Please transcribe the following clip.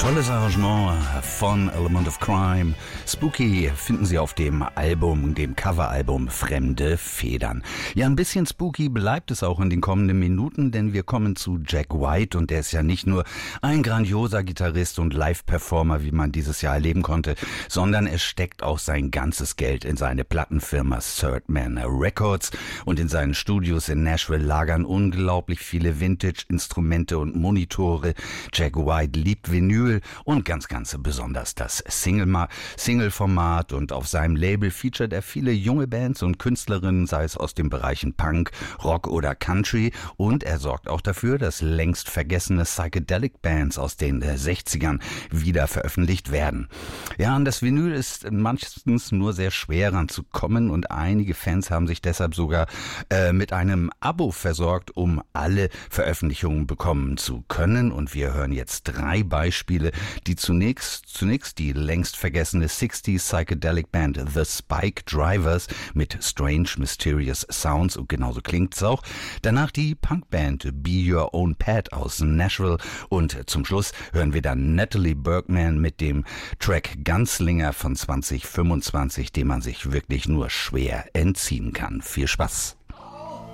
Tolles Arrangement von Element of Crime. Spooky finden Sie auf dem Coveralbum Fremde Federn. Ja, ein bisschen spooky bleibt es auch in den kommenden Minuten, denn wir kommen zu Jack White und der ist ja nicht nur ein grandioser Gitarrist und Live-Performer, wie man dieses Jahr erleben konnte, sondern er steckt auch sein ganzes Geld in seine Plattenfirma Third Man Records und in seinen Studios in Nashville lagern unglaublich viele Vintage-Instrumente und Monitore. Jack White liebt Vinyl und ganz besonders das Single-Format und auf seinem Label featuret er viele junge Bands und Künstlerinnen, sei es aus den Bereichen Punk, Rock oder Country, und er sorgt auch dafür, dass längst vergessene Psychedelic Bands aus den 60ern wieder veröffentlicht werden. Ja, und das Vinyl ist meistens nur sehr schwer ranzukommen und einige Fans haben sich deshalb sogar mit einem Abo versorgt, um alle Veröffentlichungen bekommen zu können, und wir hören jetzt 3 Beispiele, die zunächst die längst vergessene 60s Psychedelic Band The Spike Drivers mit Strange Mysterious Sounds, und genauso klingt's auch. Danach die Punkband Be Your Own Pet aus Nashville und zum Schluss hören wir dann Natalie Bergman mit dem Track Gunslinger von 2025, dem man sich wirklich nur schwer entziehen kann. Viel Spaß!